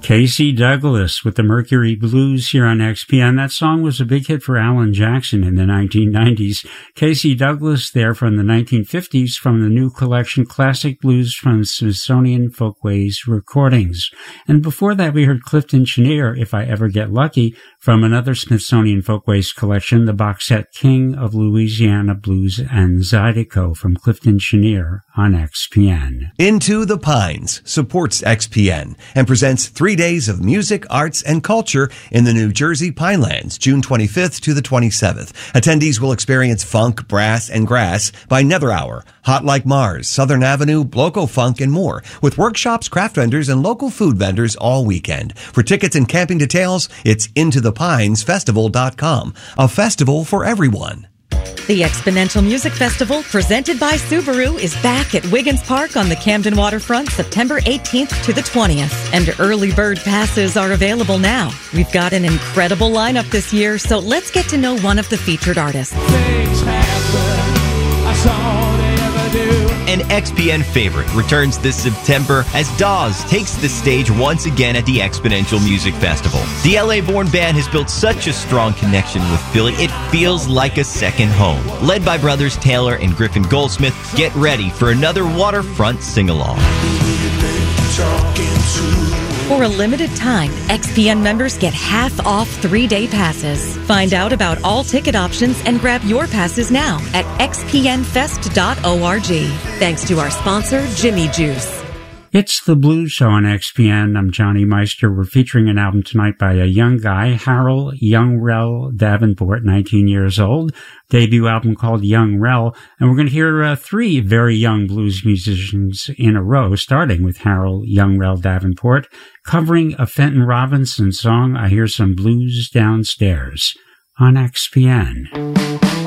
Casey Douglas with the Mercury Blues here on XPN. That song was a big hit for Alan Jackson in the 1990s. Casey Douglas there from the 1950s from the new collection Classic Blues from Smithsonian Folkways Recordings. And before that we heard Clifton Chenier, If I Ever Get Lucky, from another Smithsonian Folkways collection, the box set King of Louisiana Blues and Zydeco from Clifton Chenier on XPN. Into the Pines supports XPN and presents 3 days of music, arts, and culture in the New Jersey Pinelands, June 25th to the 27th. Attendees will experience funk, brass, and grass by Nether Hour, Hot Like Mars, Southern Avenue, Bloco Funk, and more, with workshops, craft vendors, and local food vendors all weekend. For tickets and camping details, it's intothepinesfestival.com. A festival for everyone. The Exponential Music Festival, presented by Subaru, is back at Wiggins Park on the Camden Waterfront September 18th to the 20th. And early bird passes are available now. We've got an incredible lineup this year, so let's get to know one of the featured artists. Things happen, that's all they ever do. An XPN favorite returns this September as Dawes takes the stage once again at the Exponential Music Festival. The LA-born band has built such a strong connection with Philly, it feels like a second home. Led by brothers Taylor and Griffin Goldsmith, get ready for another waterfront sing-along. For a limited time, XPN members get half off 3-day passes. Find out about all ticket options and grab your passes now at xpnfest.org. Thanks to our sponsor, Jimmy Juice. It's the Blues Show on XPN. I'm Johnny Meister. We're featuring an album tonight by a young guy, Harold Young Rel Davenport, 19 years old. Debut album called Young Rel. And we're going to hear 3 very young blues musicians in a row, starting with Harold Young Rel Davenport, covering a Fenton Robinson song, I Hear Some Blues Downstairs, on XPN.